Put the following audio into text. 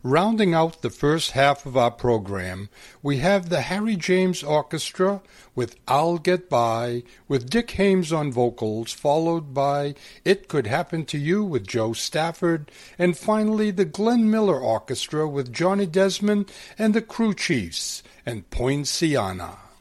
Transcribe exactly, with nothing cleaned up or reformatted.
Rounding out the first half of our program, we have the Harry James Orchestra with I'll Get By, with Dick Haymes on vocals, followed by It Could Happen to You with Joe Stafford, and finally the Glenn Miller Orchestra with Johnny Desmond and the Crew Chiefs and Poinciana.